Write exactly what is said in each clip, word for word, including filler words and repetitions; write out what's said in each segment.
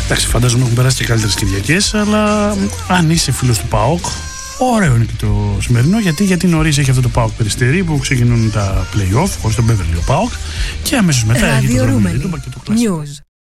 Εντάξει, φαντάζομαι έχουν περάσει και καλύτερες Κυριακές, αλλά αν είσαι φίλος του ΠΑΟΚ, ωραίο είναι και το σημερινό, γιατί, γιατί νωρίς έχει αυτό το ΠΑΟΚ Περιστέρι που ξεκινούν τα play-off χωρίς τον Beverly ο ΠΑΟΚ και αμέσως μετά έχει το δρόμο και το κλασικό.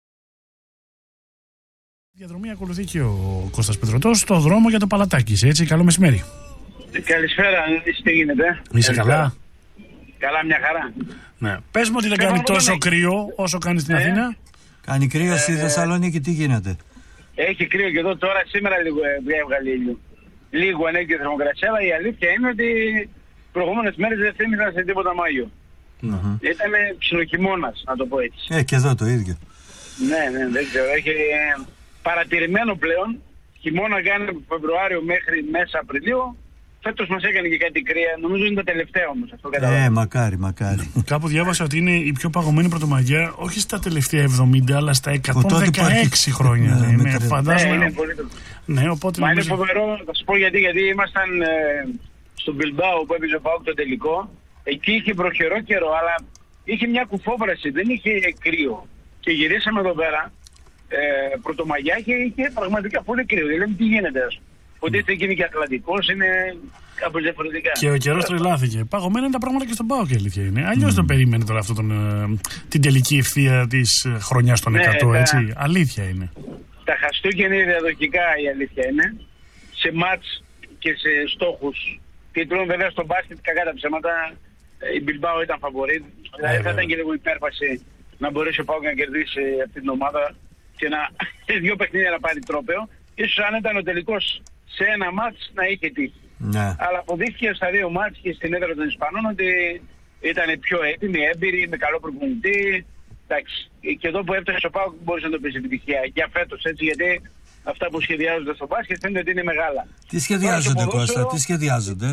Η διαδρομή ακολουθεί και ο Κώστας Πετρωτός στο δρόμο για το Παλατάκι. Έτσι, καλό μεσημέρι. Καλησπέρα, τι γίνεται. Είσαι καλά? Καλά, μια χαρά. Ναι. Πες μου ότι δεν κάνει τόσο κρύο όσο κάνει στην ε? Αθήνα. Κάνει κρύο ε, στη Θεσσαλονίκη, τι γίνεται? Έχει κρύο και εδώ τώρα, σήμερα λίγο έβγαλε ήλιο. Λίγο ανέβηκε η θερμοκρασία, αλλά η αλήθεια είναι ότι οι προηγούμενες μέρες δεν θύμισαν σε τίποτα Μάγιο. Mm-hmm. Ήταν ψιλοχειμώνας, να το πω έτσι. Ε, και εδώ το ίδιο. Ναι, ναι, δεν ξέρω. Έχει παρατηρημένο πλέον. Χειμώνα κάνει από Φεβρουάριο μέχρι μέσα Απριλίου. Φέτος μας έκανε και κάτι κρύα. Νομίζω είναι τα τελευταία όμως. Αυτό ε, μακάρι, μακάρι. Κάπου διάβασα ότι είναι η πιο παγωμένη Πρωτομαγιά, όχι στα τελευταία εβδομήντα, αλλά στα εκατόν δεκαέξι χρόνια. Ναι, ναι, ναι, φαντάζομαι. Ναι, είναι πολύ... ναι, οπότε Μα νομίζω... είναι φοβερό, θα σου πω γιατί. Γιατί ήμασταν ε, στο Μπιλμπάο που έπαιζε ο ΠΑΟΚ το τελικό. Εκεί είχε προχερό καιρό, αλλά είχε μια κουφόβραση, δεν είχε κρύο. Και γυρίσαμε εδώ πέρα, ε, Πρωτομαγιά και είχε πραγματικά πολύ κρύο. Δηλαδή τι γίνεται, ας πούμε. Ότι mm. είναι και Ατλαντικός, είναι κάπως διαφορετικά. Και ο καιρός τρελάθηκε. Παγωμένα είναι τα πράγματα και στον ΠΑΟΚ, η αλήθεια είναι. Αλλιώς mm. το περίμενε τώρα αυτό τον, την τελική ευθεία της χρονιάς των εκατό, ναι, έτσι. Τα... Αλήθεια είναι. Τα Χριστούγεννα είναι διαδοχικά, η αλήθεια είναι. Σε μάτς και σε στόχους. Και τώρα βέβαια στο μπάσκετ, κακά τα ψέματα, η Μπιλμπάο ήταν φαβορίτ. Δηλαδή θα ήταν και λίγο υπέρβαση να μπορέσει ο ΠΑΟΚ να κερδίσει αυτή την ομάδα και να δύο παιχνίδια να πάρει τρόπαιο. Ίσως αν ήταν ο τελικός σε ένα μάτς να είχε τύχει. Ναι. Αλλά αποδείχθηκε στα δύο μάτς και στην έδρα των Ισπανών ότι ήταν πιο έτοιμοι, έμπειροι, με καλό προπονητή. Εντάξει. Και εδώ που έφτασε ο ΠΑΟΚ μπορούσε να το πει επιτυχία. Για φέτος έτσι, γιατί αυτά που σχεδιάζονται στο μπάσκετ φαίνεται ότι είναι μεγάλα. Τι σχεδιάζονται, Κώστα, τι σχεδιάζονται?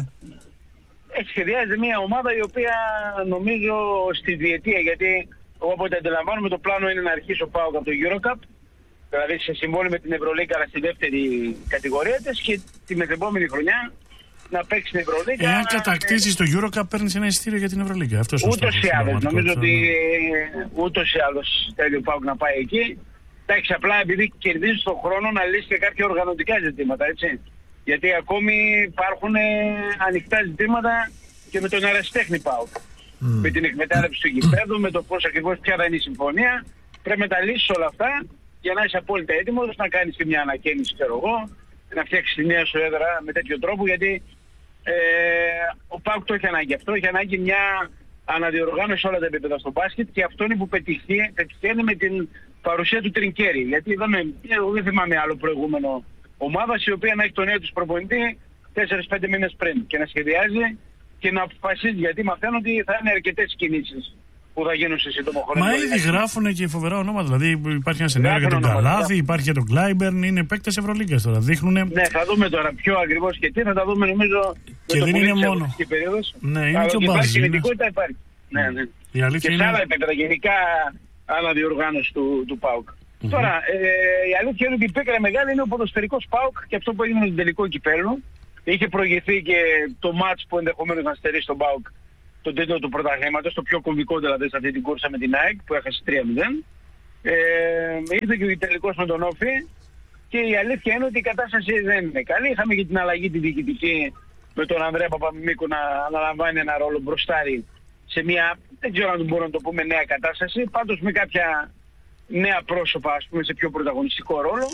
Ε, σχεδιάζεται μια ομάδα η οποία νομίζω στη διετία, γιατί εγώ από ό,τι αντιλαμβάνομαι το πλάνο είναι να αρχίσει ο ΠΑΟΚ από το EuroCup. Δηλαδή σε συμβόλαιο με την Ευρωλίγκα, αλλά στη δεύτερη κατηγορία της και τη μεθεπόμενη χρονιά να παίξει την Ευρωλίγκα. Εάν κατακτήσεις το EuroCup, παίρνεις ένα εισιτήριο για την Ευρωλίγκα. Ούτως ή άλλως. Νομίζω ότι ούτως ή άλλως θέλει ο ΠΑΟΚ να πάει εκεί. Εντάξει, απλά επειδή κερδίζει τον χρόνο να λύσει και κάποια οργανωτικά ζητήματα, έτσι. Γιατί ακόμη υπάρχουν ανοιχτά ζητήματα και με τον αεραστέχνη ΠΑΟΚ. Mm. Με την εκμετάλλευση του γηπέδου, με το πώς ακριβώς ποια θα είναι η συμφωνία. Πρέπει να τα λύσεις όλα αυτά για να είσαι απόλυτα έτοιμος να κάνεις και μια ανακαίνιση, ξέρω εγώ, να φτιάξεις τη νέα σου έδρα με τέτοιο τρόπο, γιατί ε, ο ΠΑΟΚ το έχει ανάγκη αυτό, έχει ανάγκη μια αναδιοργάνωση σε όλα τα επίπεδα στο μπάσκετ και αυτό είναι που πετυχαίνει με την παρουσία του Τρινκέρι. Γιατί είδαμε, εγώ δεν θυμάμαι άλλο προηγούμενο ομάδα η οποία να έχει τον νέο της προπονητή τέσσερις πέντε μήνες πριν και να σχεδιάζει και να αποφασίζει, γιατί μαθαίνω ότι θα είναι αρκετές κινήσεις που θα γίνουν σε σύντομο χρόνο. Μα ήδη γράφουν και φοβερά ονόματα. Δηλαδή υπάρχει ένα σενάριο για τον Καλάθι, υπάρχει για τον Κλάιμπερν, είναι παίκτες Ευρωλίγκας τώρα. Δείχνουνε... Ναι, θα δούμε τώρα πιο ακριβώς και τι, θα τα δούμε νομίζω. Και δεν είναι μόνο. Ναι, είναι και ο Μπάζι. Υπάρχει κινητικότητα, υπάρχει. Ναι, ναι. Και σε άλλα επίπεδα, γενικά αναδιοργάνωση του, του ΠΑΟΚ. Mm-hmm. Τώρα, ε, η αλήθεια είναι ότι η πίκρα μεγάλη είναι ο ποδοσφαιρικός ΠΑΟΚ και αυτό που έγινε με τον τελικό κυπέλλου. Είχε προηγηθεί και το μάτς που ενδεχομένως να στερήσει τον ΠΑΟΚ τον τίτλο του πρωταθλήματος, το πιο κομβικό δηλαδή σε αυτή την κούρσα με την ΑΕΚ που έχασε τρία μηδέν. Ε, ήρθε και ο τελικός με τον Όφη και η αλήθεια είναι ότι η κατάσταση δεν είναι καλή. Είχαμε και την αλλαγή τη διοικητική με τον Ανδρέα Παπαμιμίκου να αναλαμβάνει ένα ρόλο μπροστάρι σε μια, δεν ξέρω αν μπορούμε να το πούμε, νέα κατάσταση. Πάντως με κάποια νέα πρόσωπα, ας πούμε, σε πιο πρωταγωνιστικό ρόλο.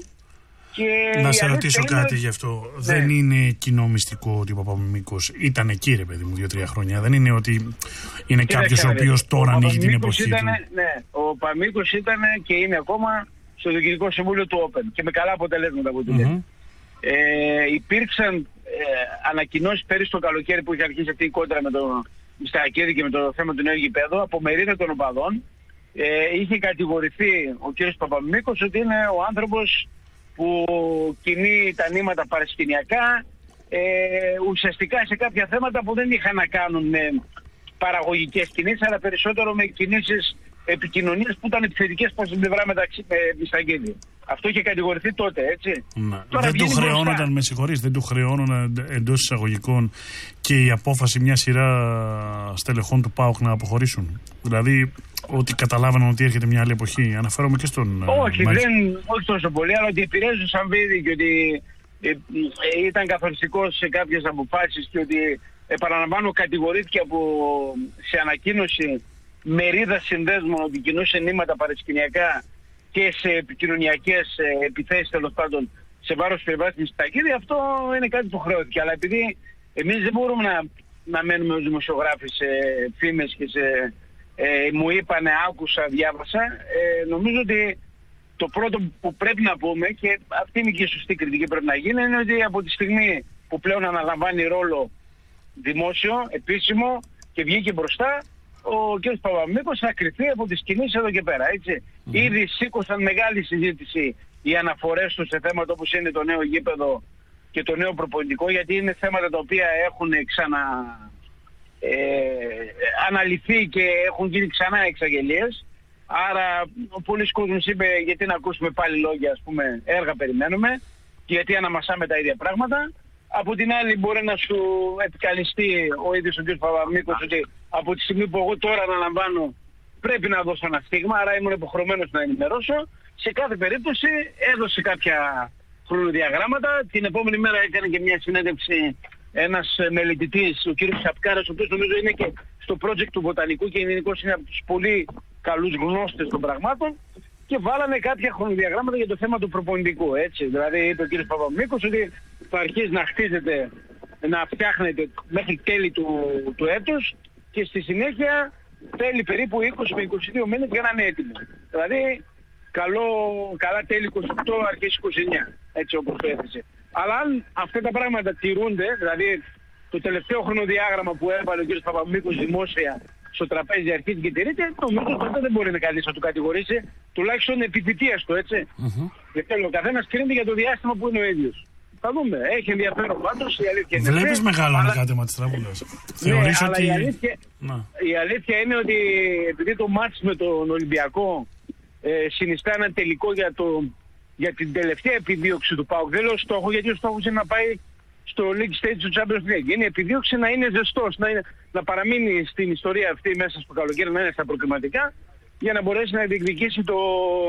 Και να σε ρωτήσω κάτι είναι... γι' αυτό. Ναι. Δεν είναι κοινό μυστικό ότι ο Παπαμιμίκος ήταν εκεί, ρε παιδί μου, δύο-τρία χρόνια. Δεν είναι ότι είναι κάποιος ο οποίος τώρα ανοίγει την εποχή ήταν, του. Ναι, ο Παπαμιμίκος ήταν και είναι ακόμα στο Διοικητικό Συμβούλιο του Open και με καλά αποτελέσματα που του λέει. Mm-hmm. Ε, υπήρξαν ε, ανακοινώσεις πέρυσι το καλοκαίρι που είχε αρχίσει αυτή η κόντρα με τον Μιστακίδη και με το θέμα του νέου γηπέδου από μερίδα των οπαδών. Ε, είχε κατηγορηθεί ο κ. Παπαμιμίκος ότι είναι ο άνθρωπος που κινεί τα νήματα παρασκηνιακά, ε, ουσιαστικά σε κάποια θέματα που δεν είχαν να κάνουν με παραγωγικές κινήσεις, αλλά περισσότερο με κινήσεις επικοινωνίας που ήταν επιθετικές προς την πλευρά μεταξύ με Μιστακίδη. Αυτό είχε κατηγορηθεί τότε, έτσι. Ναι. Δεν του χρεώνονταν, με συγχωρείς, δεν του χρεώνονταν εντός εισαγωγικών και η απόφαση μια σειρά στελεχών του ΠΑΟΚ να αποχωρήσουν. Δηλαδή, ότι καταλάβαιναν ότι έρχεται μια άλλη εποχή. Αναφέρομαι και στον. Όχι, δεν, όχι τόσο πολύ, αλλά ότι επηρέαζε ο Σαμβίδη και ότι ε, ε, ήταν καθοριστικός σε κάποιες αποφάσεις και ότι, επαναλαμβάνω, κατηγορήθηκε από, σε ανακοίνωση μερίδα συνδέσμων ότι κινούσε νήματα παρασκηνιακά και σε επικοινωνιακές ε, επιθέσεις, τέλος πάντων, σε βάρος περιβάσιμης Τακίδη. Αυτό είναι κάτι που χρεώθηκε. Αλλά επειδή εμείς δεν μπορούμε να, να μένουμε ως δημοσιογράφοι σε φήμες και σε ε, μου είπανε, άκουσα, διάβασα, ε, νομίζω ότι το πρώτο που πρέπει να πούμε, και αυτή είναι και η σωστή κριτική που πρέπει να γίνει, είναι ότι από τη στιγμή που πλέον αναλαμβάνει ρόλο δημόσιο, επίσημο και βγήκε μπροστά, ο κ. Παπαμίκος θα κριθεί από τις κινήσεις εδώ και πέρα, έτσι. Mm. Ήδη σήκωσαν μεγάλη συζήτηση οι αναφορές του σε θέματα όπως είναι το νέο γήπεδο και το νέο προπονητικό, γιατί είναι θέματα τα οποία έχουν ξανα ε, αναλυθεί και έχουν γίνει ξανά εξαγγελίες. Άρα πολλοί κόσμος είπε, γιατί να ακούσουμε πάλι λόγια, ας πούμε, έργα περιμένουμε και γιατί αναμασάμε τα ίδια πράγματα. Από την άλλη μπορεί να σου επικαλυστεί ο ίδιος ο κ. Παπαμίκος ότι από τη στιγμή που εγώ τώρα αναλαμβάνω πρέπει να δώσω ένα στίγμα, άρα ήμουν υποχρεωμένος να ενημερώσω. Σε κάθε περίπτωση έδωσε κάποια χρονοδιαγράμματα. Την επόμενη μέρα έκανε και μια συνέντευξη ένας μελετητής, ο κ. Σαπκάρας, ο οποίος νομίζω είναι και στο project του Βοτανικού και γενικώς είναι από τους πολύ καλούς γνώστες των πραγμάτων, και βάλανε κάποια χρονοδιαγράμματα για το θέμα του προπονητικού, έτσι. Δηλαδή είπε ο κ. Παπαμίκος ότι θα αρχίσει να χτίζεται, να φτιάχνεται μέχρι τέλη του, του έτους και στη συνέχεια τέλη περίπου είκοσι με είκοσι δύο μήνες για να είναι έτοιμο. Δηλαδή καλό, καλά τέλη είκοσι οκτώ, αρχές είκοσι εννιά, έτσι όπως το έθεσε. Αλλά αν αυτά τα πράγματα τηρούνται, δηλαδή το τελευταίο χρονοδιάγραμμα που έβαλε ο κ. Παπαμίκος δημόσια στο τραπέζι αρχίζει και τηρείται, νομίζω ότι αυτό δεν μπορεί να κανείς να του κατηγορήσει, τουλάχιστον επί θητείας του, έτσι. Mm-hmm. Γιατί ο καθένας κρίνεται για το διάστημα που είναι ο ίδιος. Θα δούμε. Έχει ενδιαφέρον πάντως, η αλήθεια είναι. Βλέπεις μεγάλο αλλά... ανακάτεμα της τραβούλας. Ναι, Θεωρείς αλλά ότι... η, αλήθεια... η αλήθεια είναι ότι επειδή το μάτς με τον Ολυμπιακό ε, συνιστά ένα τελικό για, το... για την τελευταία επιδίωξη του ΠΑΟΚ. Δεν λέω στόχο, γιατί ο στόχος είναι να πάει στο League Stage του Champions League. Είναι επιδίωξη να είναι ζεστός, να, είναι... να παραμείνει στην ιστορία αυτή μέσα στο καλοκαίρι, να είναι στα προκριματικά, για να μπορέσει να διεκδικήσει το,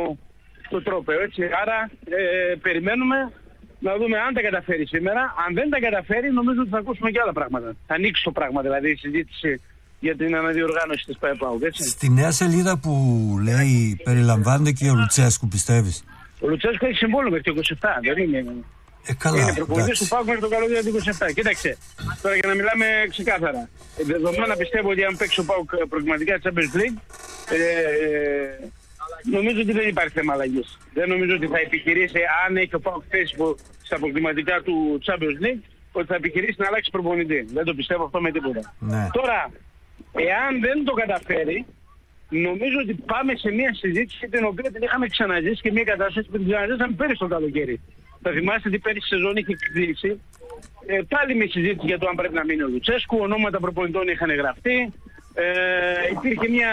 το τρόπαιο. Έτσι. Άρα ε, περιμένουμε να δούμε αν τα καταφέρει σήμερα. Αν δεν τα καταφέρει, νομίζω ότι θα ακούσουμε και άλλα πράγματα. Θα ανοίξει το πράγμα, δηλαδή η συζήτηση για την αναδιοργάνωση της ΠΑΕΠΑΟΚ. Στη νέα σελίδα που λέει περιλαμβάνεται και ο Λουτσέσκου, πιστεύεις? Ο Λουτσέσκου έχει συμβόλαιο μέχρι το είκοσι επτά, δεν είναι. Ε, καλά, είναι προπονητής του ΠΑΟΚ μέχρι το καλοκαίρι του είκοσι επτά. Κοίταξε, τώρα για να μιλάμε ξεκάθαρα. Δεδομένα πιστεύω ότι αν παίξει ο ΠΑΟΚ προκριματικά της Champions League, ε, νομίζω ότι δεν υπάρχει θέμα αλλαγής. Δεν νομίζω ότι θα επιχειρήσει, αν έχει ο ΠΑΟΚ θέση στα προκριματικά του Champions League, ότι θα επιχειρήσει να αλλάξει προπονητή. Δεν το πιστεύω αυτό με τίποτα. Ναι. Τώρα, εάν δεν το καταφέρει, νομίζω ότι πάμε σε μια συζήτηση την οποία την είχαμε ξαναζήσει και μια κατάσταση που την ξαναζήσαμε πέρυσι το καλοκαίρι. Θα θυμάστε ότι πέρυσι η σεζόν είχε κλείσει. Ε, πάλι μια συζήτηση για το αν πρέπει να μείνει ο Λουτσέσκου, ονόματα προπονητών είχαν γραφτεί. Ε, υπήρχε μια,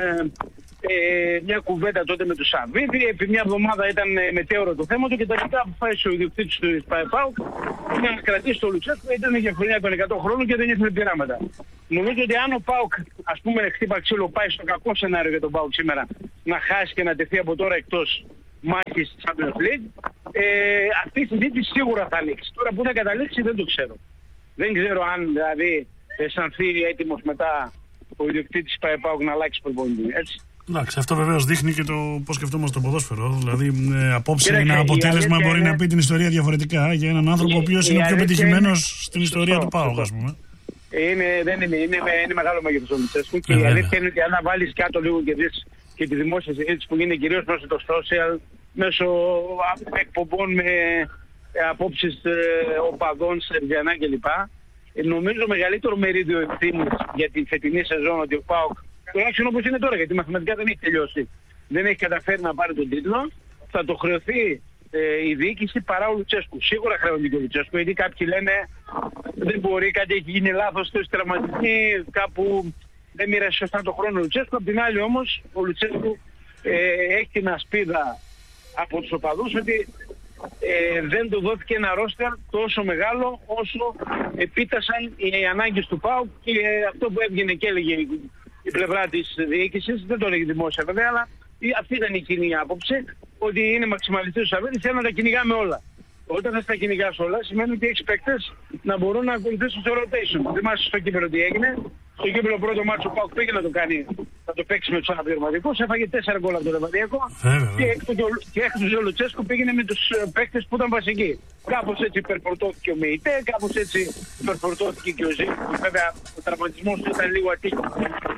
ε, μια κουβέντα τότε με τον Σαββίδη. Επί μια εβδομάδα ήταν μετέωρο το θέμα του και τελικά αποφάσισε ο ιδιοκτήτης του ΠΑΕΠΑΟΚ να κρατήσει τον Λουτσέσκου, γιατί ήταν για χρονιά των εκατό χρόνων και δεν ήθελε πειράματα. Νομίζω ότι αν ο ΠΑΟΚ, ας πούμε, χτύπα ξύλο, πάει στο κακό σενάριο για τον ΠΑΟΚ σήμερα, να χάσει και να τεθεί από τώρα εκτός μάχης της Champions League, ε, αυτή η συζήτηση σίγουρα θα ανοίξει. Τώρα που θα καταλήξει δεν το ξέρω. Δεν ξέρω αν δηλαδή αισθανθεί έτοιμος μετά ο ιδιοκτήτης ΠΑΕΠΑΟΚ να αλλάξει προπονητή. Έτσι. Εντάξει, αυτό βεβαίως δείχνει και το πώς σκεφτόμαστε το ποδόσφαιρο. Δηλαδή, ε, απόψε Κύριε, ένα αποτέλεσμα μπορεί είναι... να πει την ιστορία διαφορετικά για έναν άνθρωπο ο οποίος είναι ο πιο πετυχημένος είναι... στην ιστορία σωστό, του ΠΑΟΚ, ας πούμε. Είναι, δεν είναι, είναι, είναι μεγάλο μέγεθος ο Λουτσέσκου και ε, η αλήθεια είναι ότι αν βάλεις κάτω λίγο και δεις και τη δημόσια συζήτηση που γίνεται κυρίως μέσω το social, μέσω εκπομπών με απόψεις ε, οπαδών, Σερβιανά κλπ. Ε, νομίζω μεγαλύτερο μερίδιο ευθύνης για την φετινή σεζόν ότι ο ΠΑΟΚ, τουλάχιστον όπως είναι τώρα, γιατί μαθηματικά δεν έχει τελειώσει, δεν έχει καταφέρει να πάρει τον τίτλο, θα το χρεωθεί ε, η διοίκηση παρά ο Λουτσέσκου. Σίγουρα χρεώνει και ο Λουτσέσκου, γιατί κάποιοι λένε δεν μπορεί, κάτι έχει γίνει λάθος, το τραυματισμοί, κάπου δεν μοίρασε σωστά το χρόνο ο Λουτσέσκου. Απ' την άλλη όμως ο Λουτσέσκου ε, έχει την ασπίδα από τους οπαδούς ότι ε, δεν του δόθηκε ένα ρόστερ τόσο μεγάλο όσο επίτασαν οι ανάγκες του ΠΑΟΚ και αυτό που έβγαινε και έλεγε η πλευρά της διοίκησης, δεν το έλεγε δημόσια βέβαια, αλλά αυτή ήταν η κοινή άποψη, ότι είναι μαξιμαλιστής ο Σαββίδης, θέλουν να τα κυνηγάμε όλα. Όταν θα τα κυνηγάς όλα, σημαίνει ότι έχεις παίκτες να μπορούν να ακολουθήσουν στο rotation. Θυμάσαι στο κύπελλο τι έγινε. Στο κύπελλο πρώτο μάτσο ο ΠΑΟΚ πήγε να το κάνει, να το παίξει με τους αναπληρωματικούς, έφαγε τέσσερα γκολ από το Λεβαδιακό και έκτος ο Λουτσέσκου πήγαινε με τους παίκτες που ήταν βασικοί. Κάπως έτσι υπερφορτώθηκε ο Μεϊτέ, κάπως έτσι υπερφορτώθηκε και ο Ζήκος. Βέβαια ο τραυματισμός του ήταν λίγο ατύχημα.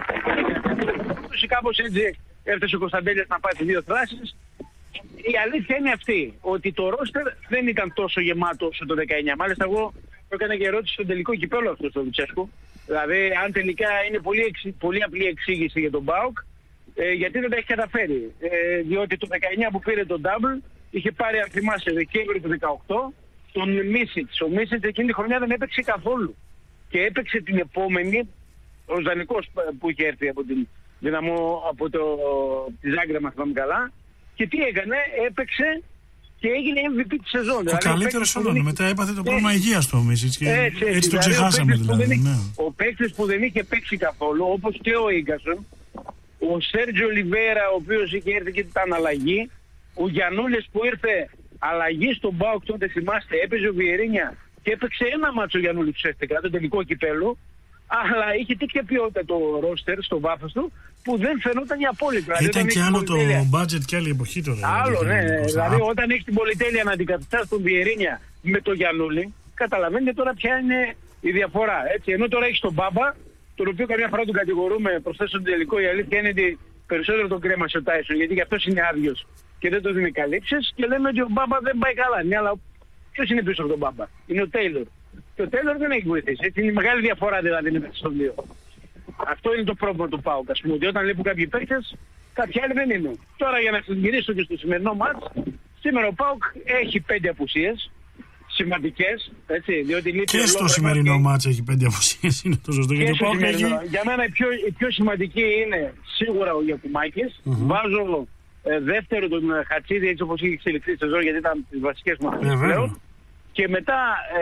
Κάπως έτσι έφτασε ο Κωνσταντέλιας να πάει τις δύο θράσεις. Η αλήθεια είναι αυτή, ότι το ρόστερ δεν ήταν τόσο γεμάτο όσο το δεκαεννιά. Μάλιστα εγώ έκανα και ερώτηση στον τελικό κυπέλλο αυτό στο Λουτσέσκου. Δηλαδή αν τελικά είναι πολύ, εξ, πολύ απλή εξήγηση για τον ΠΑΟΚ, ε, γιατί δεν τα έχει καταφέρει. Ε, διότι το δεκαεννιά που πήρε τον double είχε πάρει, αν θυμάσαι, Δεκέμβριο του δεκαοκτώ τον Μίσιτς. Ο Μίσιτς εκείνη τη χρονιά δεν έπαιξε καθόλου. Και έπαιξε την επόμενη, ο Ζανικός που είχε έρθει από την Δυναμό, από το, τη Ζάγκρεπ, αν θυμάμαι καλά. Και τι έκανε, έπαιξε και έγινε εμ βι πι της σεζόν. Ο δηλαδή, καλύτερος όλων. Μετά έπαθε το πρόβλημα υγείας του Μίσιτς και έτσι, έτσι, έτσι το δηλαδή, ξεχάσαμε ο δηλαδή. Είχε, ναι. Ο παίκτης που δεν είχε παίξει καθόλου, όπως και ο Ίγκασον, ο Σέρτζιο Ολιβέρα, ο οποίος είχε έρθει και ήταν αλλαγή, ο Γιαννούλης που ήρθε αλλαγή στον ΠΑΟΚ τότε, θυμάστε, έπαιζε ο Βιερίνια και έπαιξε ένα μάτσο ο Γιαννούλης ουσιαστικά, το τελικό κυπέλλο, αλλά είχε τέτοια ποιότητα το ρόστερ στο βάθος του που δεν φαινόταν η απόλυτα. Ήταν και άλλο το budget και άλλη εποχή τώρα. Άλλο, ναι. ναι. Δηλαδή όταν έχει την πολυτέλεια να αντικαταστάς τον Βιερίνια με τον Γιαννούλη, καταλαβαίνετε τώρα ποια είναι η διαφορά. Έτσι. Ενώ τώρα έχει τον Μπάμπα, τον οποίο καμιά φορά τον κατηγορούμε προσθέσω τον τελικό, η αλήθεια είναι ότι περισσότερο τον κρέμασε ο Τάισον, γιατί γι' αυτός είναι άδειος και δεν το δίνει καλύψεις και λέμε ότι ο Μπάμπα δεν πάει καλά. Ναι, αλλά ποιος είναι πίσω από τον Μπάμπα? Είναι ο Τέιλορ. Και ο Τέιλορ δεν έχει βοηθήσει. Έτσι είναι η μεγάλη διαφορά δηλαδή μεταξύ των δύο. Αυτό είναι το πρόβλημα του ΠΑΟΚ. Ας πούμε ότι όταν λείπουν κάποιοι παίκτες, κάποιοι άλλοι δεν είναι. Τώρα για να συγκυρίσω και στο σημερινό μάτς, σήμερα ο ΠΑΟΚ έχει πέντε απουσίες σημαντικές. Έτσι, διότι λείπει και στο σημερινό και... μάτς έχει πέντε απουσίες. Είναι το σωστό. Γιατί ο έχει... Για μένα η πιο, η πιο σημαντική είναι σίγουρα ο Γιακουμάκης. Mm-hmm. Βάζω ε, δεύτερο τον Χατσίδη έτσι όπως είχε εξελιχθεί η σεζόν, γιατί ήταν τις βασικές μας ε, πλέον. Και μετά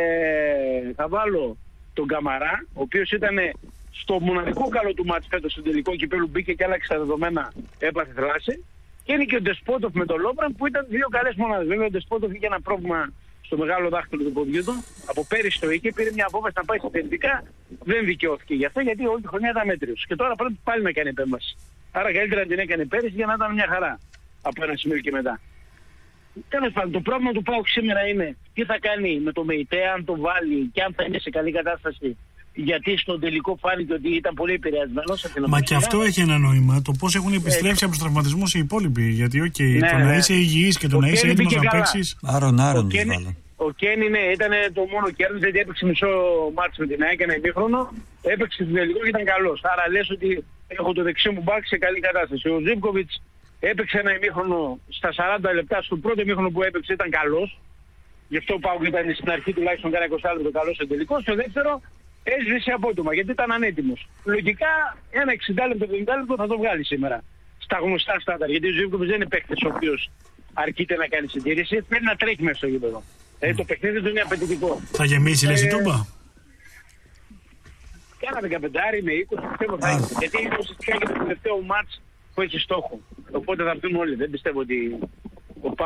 ε, θα βάλω τον Καμαρά, ο οποίος ήταν στο μοναδικό καλό του μάτς φέτος στο τελικό κυπέλλου, μπήκε και άλλαξε τα δεδομένα, έπαθε θλάση. Και είναι και ο Ντεσπότοφ με τον Λόμπραν που ήταν δύο καλές μονάδες. Βέβαια ο Ντεσπότοφ είχε ένα πρόβλημα στο μεγάλο δάχτυλο του ποδιού του. Από πέρυσι το είχε, πήρε μια απόφαση να πάει στα τελικά. Δεν δικαιώθηκε γι' αυτό, γιατί όλη τη χρονιά ήταν μέτριος. Και τώρα πρέπει πάλι να κάνει επέμβαση. Άρα καλύτερα να την έκανε πέρυσι για να ήταν μια χαρά από ένα σημείο και μετά. Τέλος πάντων, το πρόβλημα του ΠΑΟΚ σήμερα είναι τι θα κάνει με το Μεϊτέ, αν το βάλει και αν θα είναι σε καλή κατάσταση. Γιατί στον τελικό φάνηκε ότι ήταν πολύ επηρεασμένος. Μα και αυτό έχει ένα νόημα. Το πώς έχουν επιστρέψει ε, από τους τραυματισμούς οι υπόλοιποι. Γιατί, οκ, okay, ναι, το ναι. να είσαι υγιής και το ο να είσαι έτοιμος να παίξεις. Άρον, άρον. Ο Κένι, ναι, ήταν το μόνο κέρδος, γιατί έπαιξε μισό μάτσο με την ΑΕΚ, ένα ημίχρονο. Έπαιξε στον τελικό και ήταν καλός. Άρα λες ότι έχω το δεξί μου μπακ σε καλή κατάσταση. Ο Ζίβκοβιτς έπαιξε ένα ημίχρονο στα σαράντα λεπτά. Στο πρώτο ημίχρονο που έπαιξε ήταν καλός. Γι' αυτό πάω και ήταν στην αρχή τουλάχιστον κάνα είκοσι λεπτό καλός στο τελικό. Στο δεύτερο έσβησε απότομα γιατί ήταν ανέτοιμος. Λογικά ένα εξήντα λεπτό, εβδομήντα λεπτό θα το βγάλει σήμερα στα γνωστά στάνταρ. Γιατί ο Ζίβκοβιτς δεν είναι παίκτης ο οποίος αρκείται να κάνει συντήρηση, θέλει να τρέχει μέσα στο γήπεδο. Mm. Ε, το παιχνίδι του είναι απαιτητικό. Θα γεμίσει, ε, λες η Τούμπα. Κάνα δεκαπέντε με είκοσι πιστεύω θα έχει. Γιατί είναι ουσιαστικά και το τελευταίο μάτς που έχει στόχο. Οπότε θα έρθουν όλοι. Δεν πιστεύω ότι ο